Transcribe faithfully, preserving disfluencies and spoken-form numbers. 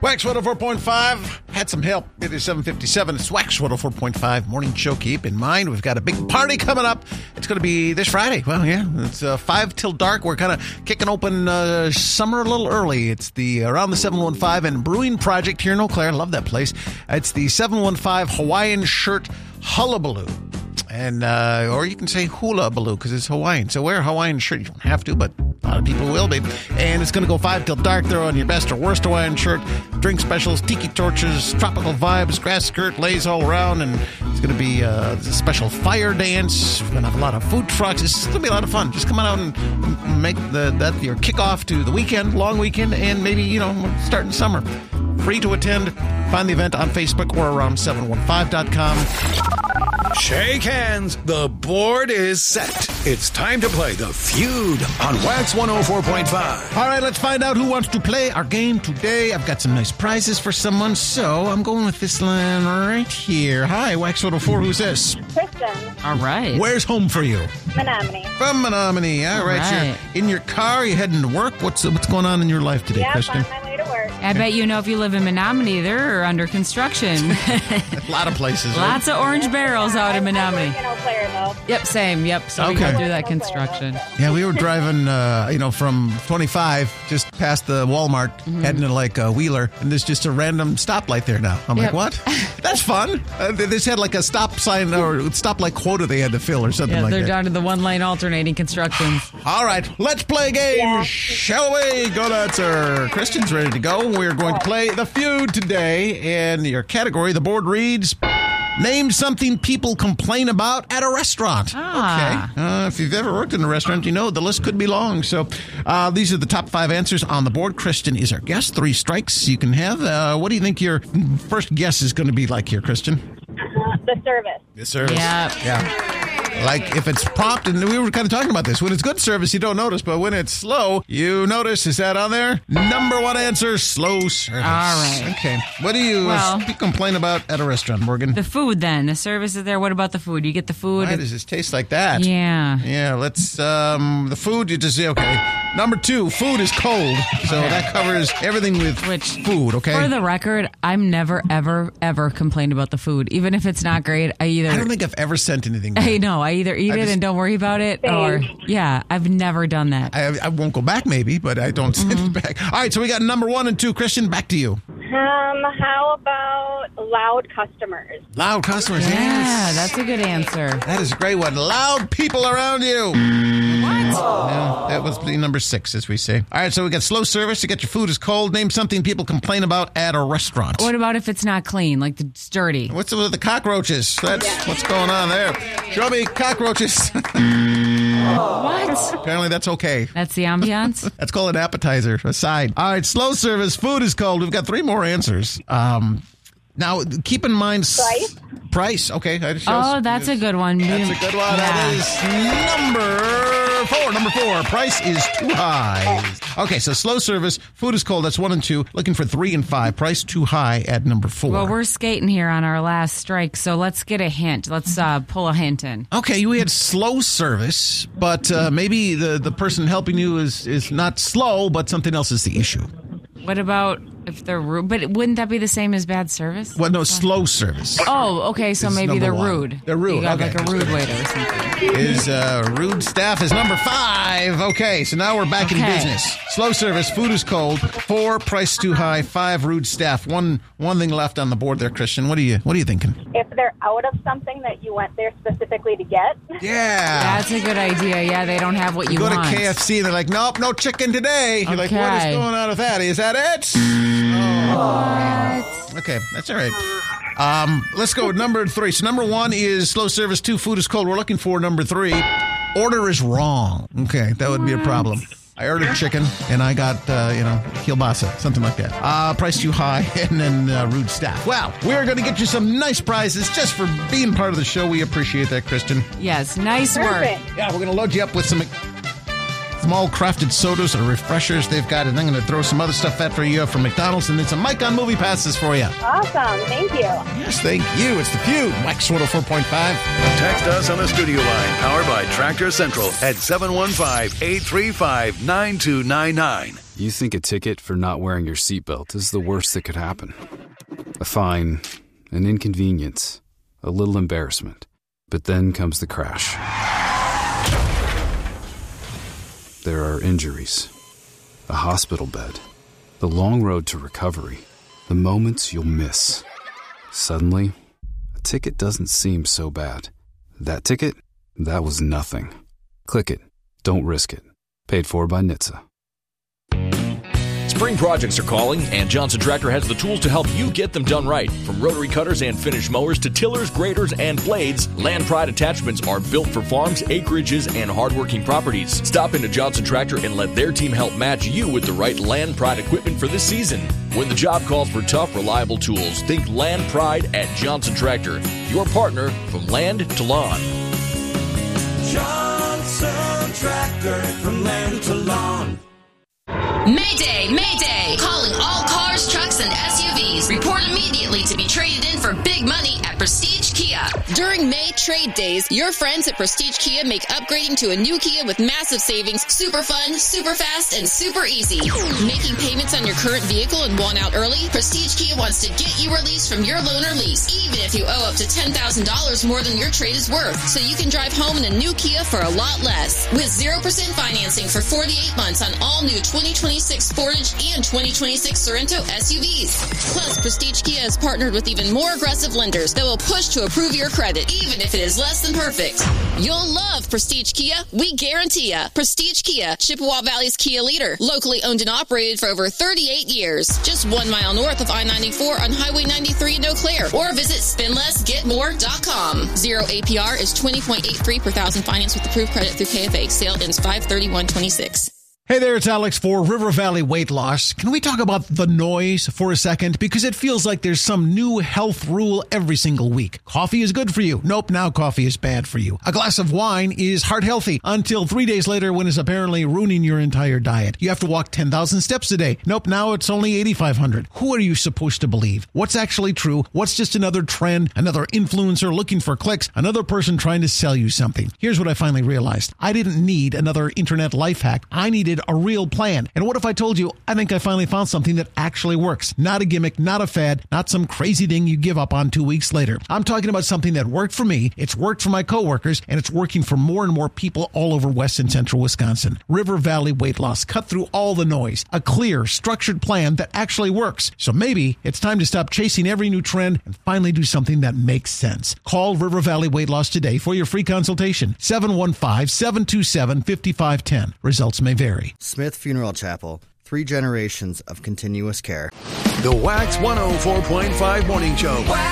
Wax one oh four point five. Had some help. It is seven fifty-seven. It's Wax one oh four point five Morning Show. Keep in mind, we've got a big party coming up. It's going to be this Friday. Well, yeah, it's uh, five till dark. We're kind of kicking open uh, summer a little early. It's the Around the seven one five and Brewing Project here in Eau Claire. Love that place. It's the seven one five Hawaiian Shirt Hullabaloo. And, uh, or you can say hula baloo because it's Hawaiian. So wear a Hawaiian shirt. You don't have to, but a lot of people will be. And it's going to go five till dark. Throw on your best or worst Hawaiian shirt. Drink specials, tiki torches, tropical vibes, grass skirt, lays all around. And it's going to be uh, a special fire dance. We're going to have a lot of food trucks. It's going to be a lot of fun. Just come on out and make the, that your kickoff to the weekend, long weekend, and maybe, you know, starting summer. Free to attend. Find the event on Facebook or around seven one five dot com. Shake hands. The board is set. It's time to play The Feud on Wax one oh four point five. All right, let's find out who wants to play our game today. I've got some nice prizes for someone, so I'm going with this line right here. Hi, Wax one oh four. Who's this? Kristen. All right. Where's home for you? Menominee. From Menominee. All, All right. right. You're in your car. You heading to work? What's what's going on in your life today, yep, Kristen? on my way to work. I bet you know if you live in Menominee, they're under construction. A lot of places. Lots right? of orange barrels out in Menominee. I work in Eau Claire, though. Yep, same. Yep. So Okay. we can do that construction. Yeah, we were driving, uh, you know, from twenty-five just past the Walmart, mm-hmm. heading to like uh, Wheeler, and there's just a random stoplight there now. I'm Yep. like, what? That's fun. Uh, they just had like a stop sign or stoplight quota they had to fill or something Yeah, like they're that. down to the one lane alternating constructions. All right, let's play a game, Yeah. shall we? Go answer. Christian's ready to go. We're going to play The Feud today, and your category, the board reads, name something people complain about at a restaurant. Ah. Okay. Uh, if you've ever worked in a restaurant, you know the list could be long. So uh, these are the top five answers on the board. Christian is our guest. Three strikes you can have. Uh, what do you think your first guess is going to be like here, Christian? Uh, the service. The service. Yeah. Yeah. Like if it's prompt, and we were kind of talking about this. When it's good service, you don't notice, but when it's slow, you notice. Is that on there? Number one answer, slow service. All right. Okay. What do you Well, uh, complain about at a restaurant, Morgan? The food, then. The service is there. What about the food? You get the food. Why does this taste like that? Yeah. Yeah, let's, um, the food, you just say, okay. Number two, food is cold. So that covers everything with Which, food, okay? For the record, I'm never, ever, ever complained about the food. Even if it's not great, I either... I don't think I've ever sent anything back. I know. I either eat I it just- and don't worry about it, Same. or... Yeah, I've never done that. I, I won't go back maybe, but I don't send Mm-hmm. it back. All right, so we got number one and two. Christian, back to you. Um, how about loud customers? Loud customers. Yeah, Yes. that's a good answer. That is a great one. Loud people around you. What? Yeah, that was the number six, as we say. All right, so we got slow service. You get your food is cold. Name something people complain about at a restaurant. What about if it's not clean, like it's dirty? What's with the cockroaches? That's what's going on there. Show me cockroaches. What? Apparently that's okay. That's the ambiance? That's called an appetizer, a side. All right, slow service. Food is cold. We've got three more answers. Um, now, keep in mind... Price? Price, okay. That shows- Oh, that's a good one. That's a good one. That is number four. Number four. Price is too high. Okay, so slow service. Food is cold. That's one and two. Looking for three and five. Price too high at number four. Well, we're skating here on our last strike, so let's get a hint. Let's uh, pull a hint in. Okay, we had slow service, but uh, maybe the, the person helping you is, is not slow, but something else is the issue. What about if they're rude? But wouldn't that be the same as bad service? Well, no, slow service. Oh, okay, so Is maybe number they're one. rude. They're rude, You got okay. like a rude waiter or something. Is uh, rude staff is number five. Okay, so now we're back in Okay. business. Slow service, food is cold. Four, price too high. Five, rude staff. One one thing left on the board there, Christian. What are you What are you thinking? If they're out of something that you went there specifically to get. Yeah. That's a good idea. Yeah, they don't have what you Go want. to K F C and they're like, nope, no chicken today. You're like, what is Okay. going on with that? Is that it? Oh. Okay, that's all right. Um, let's go with number three. So number one is slow service. Two, food is cold. We're looking for number three. Order is wrong. Okay, that would be a problem. I ordered chicken, and I got, uh, you know, kielbasa, something like that. Uh, price too high, and then uh, rude staff. Well, we're going to get you some nice prizes just for being part of the show. We appreciate that, Kristen. Yes, nice work. Perfect. Yeah, we're going to load you up with some small crafted sodas or refreshers they've got, and I'm going to throw some other stuff at for you from McDonald's, and then some Mike on Movie Passes for you. Awesome. Thank you. Yes, thank you. It's The Feud, Wax one oh four point five. Text us on the studio line, powered by Tractor Central at seven one five, eight three five, nine two nine nine. You think a ticket for not wearing your seatbelt is the worst that could happen. A fine, an inconvenience, a little embarrassment. But then comes the crash. There are injuries, a hospital bed, the long road to recovery, the moments you'll miss. Suddenly, a ticket doesn't seem so bad. That ticket, that was nothing. Click it. Don't risk it. Paid for by N H T S A. Spring projects are calling, and Johnson Tractor has the tools to help you get them done right. From rotary cutters and finish mowers to tillers, graders, and blades, Land Pride attachments are built for farms, acreages, and hardworking properties. Stop into Johnson Tractor and let their team help match you with the right Land Pride equipment for this season. When the job calls for tough, reliable tools, think Land Pride at Johnson Tractor. Your partner from land to lawn. Johnson Tractor, from land to lawn. Mayday, Mayday! Calling all cars, trucks, and S U Vs. Report immediately to be traded in for big money at Prestige Kia. During May Trade Days, your friends at Prestige Kia make upgrading to a new Kia with massive savings super fun, super fast, and super easy. Making payments on your current vehicle and want out early? Prestige Kia wants to get you released from your loan or lease, even if you owe up to ten thousand dollars more than your trade is worth, so you can drive home in a new Kia for a lot less. With zero percent financing for forty-eight months on all new twenty twenty-six Sportage and twenty twenty-six Sorento S U Vs. Plus, Prestige Kia has partnered with even more aggressive lenders that will push to approve your credit, even if it is less than perfect. You'll love Prestige Kia. We guarantee ya. Prestige Kia, Chippewa Valley's Kia leader. Locally owned and operated for over thirty-eight years. Just one mile north of I ninety-four on Highway ninety-three in Eau Claire. Or visit spend less get more dot com. Zero A P R is twenty point eight three per thousand finance with approved credit through K F A. Sale ends five thirty-one twenty-six. Hey there, it's Alex for River Valley Weight Loss. Can we talk about the noise for a second? Because it feels like there's some new health rule every single week. Coffee is good for you. Nope, now coffee is bad for you. A glass of wine is heart healthy until three days later when it's apparently ruining your entire diet. You have to walk ten thousand steps a day. Nope, now it's only eighty-five hundred. Who are you supposed to believe? What's actually true? What's just another trend, another influencer looking for clicks, another person trying to sell you something? Here's what I finally realized. I didn't need another internet life hack. I needed a real plan. And what if I told you, I think I finally found something that actually works? Not a gimmick, not a fad, not some crazy thing you give up on two weeks later. I'm talking about something that worked for me, it's worked for my coworkers, and it's working for more and more people all over West and Central Wisconsin. River Valley Weight Loss. Cut through all the noise. A clear, structured plan that actually works. So maybe it's time to stop chasing every new trend and finally do something that makes sense. Call River Valley Weight Loss today for your free consultation. seven one five, seven two seven, five five one zero. Results may vary. Smith Funeral Chapel, three generations of continuous care. The Wax one oh four point five Morning Show.